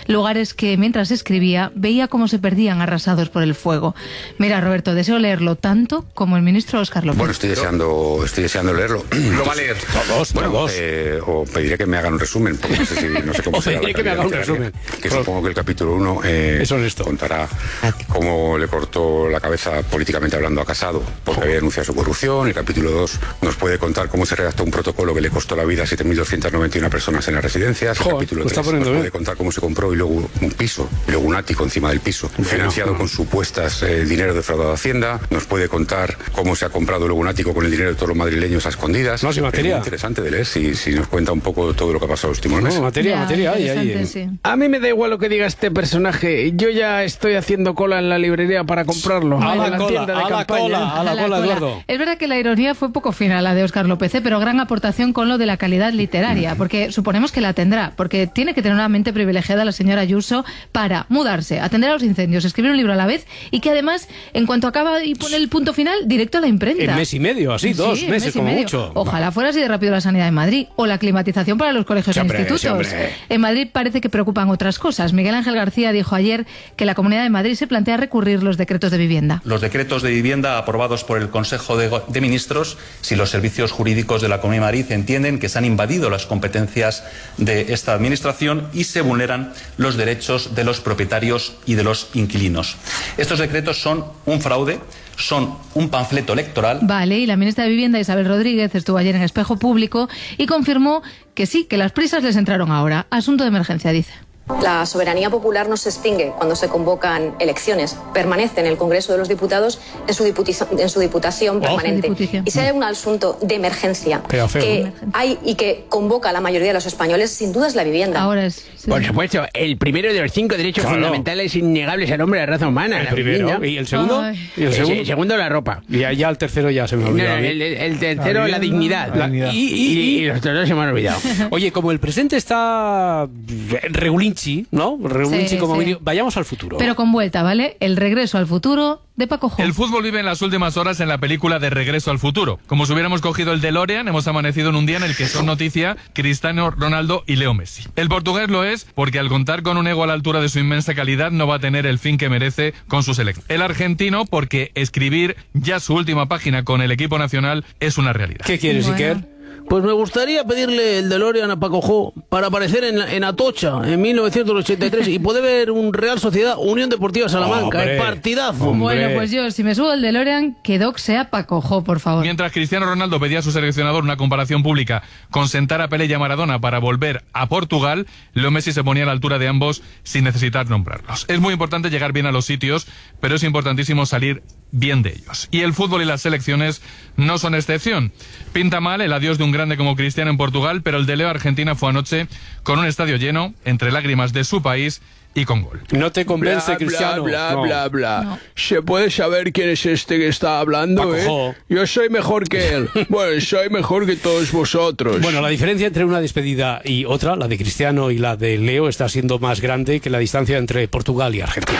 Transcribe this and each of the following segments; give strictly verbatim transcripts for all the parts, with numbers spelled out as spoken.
lugares que mientras escribía veía cómo se perdían arrasados por el fuego. Mira, Roberto, deseo leerlo tanto como el ministro Óscar López. Bueno, estoy deseando, estoy deseando leerlo. Lo va a leer. Todos, bueno, todos. Eh, o pediré que me hagan un resumen, porque no sé, si, no sé cómo O será pediré la que me calidad haga un literaria, resumen. Que Pero- supongo que el capítulo uno eh, Es honesto. contará cómo le cortó la cabeza políticamente hablando a Casado porque había denunciado su corrupción. El capítulo dos nos puede contar cómo se redactó un protocolo que le costó la vida a siete mil doscientas noventa y una personas en las residencias. El Joder, capítulo lo está tres nos poniendo puede bien. contar cómo se compró y luego un piso, y luego un ático encima del piso, Bueno, financiado no. con supuestas eh, dinero defraudado a Hacienda. Nos puede contar cómo se ha comprado luego un ático con el dinero de todos los madrileños a escondidas. No, sin Es materia. muy interesante de leer si, si nos cuenta un poco todo lo que ha pasado los últimos meses. No, materia, Ya, materia. Ay, ay, interesante, eh. sí. A mí me da igual lo que diga este personaje. Yo ya estoy haciendo cola en la librería para comprarlo. A En la la cola, tienda de a la campaña. cola, a la cola, Eduardo. Es verdad que la ironía fue poco fina, la de Óscar López, ¿eh? Pero gran aportación con lo de la calidad literaria, porque suponemos que la tendrá, porque tiene que tener una mente privilegiada la señora Ayuso para mudarse, atender a los incendios, escribir un libro a la vez y que además, en cuanto acaba y pone el punto final, directo a la imprenta. En mes y medio, así, dos Sí, en meses mes y como medio. mucho. Ojalá fuera así de rápido la sanidad en Madrid o la climatización para los colegios Sí, e hombre, institutos. sí, hombre. En Madrid parece que preocupan otras cosas. Miguel Ángel García dijo ayer que la Comunidad de Madrid se plantea recurrir los decretos de vivienda. Los decretos de vivienda aprobados por el Consejo de, de Ministros, si los servicios jurídicos de la Comunidad de Madrid entienden que se han invadido las competencias de esta Administración y se vulneran los derechos de los propietarios y de los inquilinos. Estos decretos son un fraude, son un panfleto electoral. Vale, y la ministra de Vivienda, Isabel Rodríguez, estuvo ayer en Espejo Público y confirmó que sí, que las prisas les entraron ahora. Asunto de emergencia, dice. La soberanía popular no se extingue cuando se convocan elecciones, permanece en el Congreso de los Diputados en su, diputiza- en su diputación Oh. permanente. Diputación. Y si hay un asunto de emergencia Feo, feo. que hay y que convoca a la mayoría de los españoles, sin duda es la vivienda. Ahora es... sí. Por supuesto, el primero de los cinco derechos Claro. fundamentales innegables al hombre de la raza humana. El la primero. vivienda. ¿Y el segundo? Ay. ¿Y el El, segundo? el segundo, la ropa. Y ya el tercero ya se me No, olvidó. no, el, el tercero, la, dignidad. La- y- y- y, y los otros dos se me han olvidado. Oye, como el presente está regulinchi, ¿no? Regulinchi Sí, como sí. vídeo, vayamos al futuro. Pero con vuelta, ¿vale? El regreso al futuro de Paco Jo. El fútbol vive en las últimas horas en la película de Regreso al Futuro. Como si hubiéramos cogido el DeLorean, hemos amanecido en un día en el que son noticia Cristiano Ronaldo y Leo Messi. El portugués lo es porque al contar con un ego a la altura de su inmensa calidad no va a tener el fin que merece con su selección. El argentino porque escribir ya su última página con el equipo nacional es una realidad. ¿Qué quieres, Bueno. Iker? Pues me gustaría pedirle el DeLorean a Paco Jo para aparecer en, en Atocha en mil novecientos ochenta y tres y poder ver un Real Sociedad Unión Deportiva Salamanca. Hombre. El partidazo. Hombre. Bueno, pues yo, si me subo el DeLorean, que Doc sea Paco Jo, por favor. Mientras Cristiano Ronaldo pedía a su seleccionador una comparación pública con sentar a Pelé y a Maradona para volver a Portugal, Leo Messi se ponía a la altura de ambos sin necesitar nombrarlos. Es muy importante llegar bien a los sitios, pero es importantísimo salir bien de ellos. Y el fútbol y las selecciones no son excepción. Pinta mal el adiós de un grande como Cristiano en Portugal, pero el de Leo Argentina fue anoche con un estadio lleno, entre lágrimas de su país y con gol. No te convence, Bla, Cristiano. Bla, No. bla, bla, No. ¿Se puede saber quién es este que está hablando, Paco eh? Jo. Yo soy mejor que él. Bueno, soy mejor que todos vosotros. Bueno, la diferencia entre una despedida y otra, la de Cristiano y la de Leo, está siendo más grande que la distancia entre Portugal y Argentina.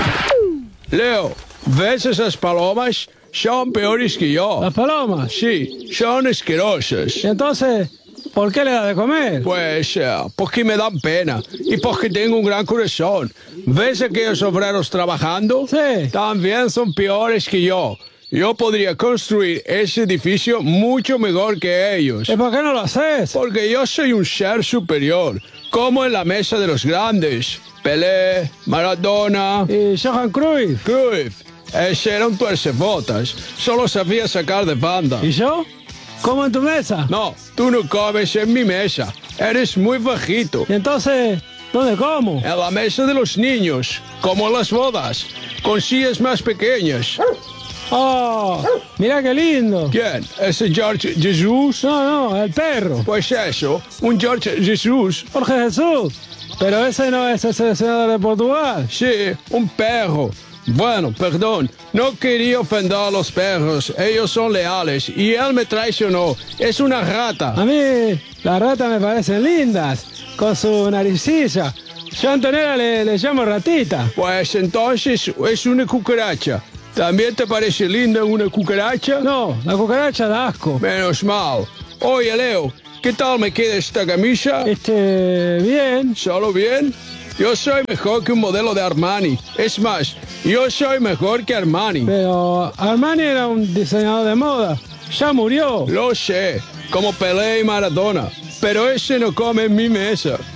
Leo, ¿ves esas palomas? Son peores que yo. ¿Las palomas? Sí, son asquerosas. ¿Y entonces por qué le da de comer? Pues eh, porque me dan pena y porque tengo un gran corazón. ¿Ves aquellos obreros trabajando? Sí. También son peores que yo. Yo podría construir ese edificio mucho mejor que ellos. ¿Y por qué no lo haces? Porque yo soy un ser superior, como en la mesa de los grandes. Pelé, Maradona, ¿Y Johan Cruyff? Cruyff. Ese era un tuercebotas. Solo sabía sacar de banda. ¿Y yo? ¿Como en tu mesa? No, tú no comes en mi mesa. Eres muy bajito. ¿Y entonces dónde como? En la mesa de los niños, como en las bodas, con sillas más pequeñas. ¡Oh! ¡Mira qué lindo! ¿Quién? ¿Ese George Jesús? No, no, el perro. Pues eso, un George Jesús. Jorge Jesús. Pero ese no es el seleccionador de Portugal. Sí, un perro. Bueno, perdón, no quería ofender a los perros. Ellos son leales y él me traicionó. Es una rata. A mí las ratas me parecen lindas, con su naricilla. Yo a Antonella le, le llamo ratita. Pues entonces es una cucaracha. ¿También te parece linda una cucaracha? No, la cucaracha da asco. Menos mal. Oye, Leo, ¿qué tal me queda esta camisa? Este, bien. ¿Solo bien? Yo soy mejor que un modelo de Armani. Es más, yo soy mejor que Armani. Pero Armani era un diseñador de moda. Ya murió. Lo sé, como Pelé y Maradona. Pero ese no come en mi mesa.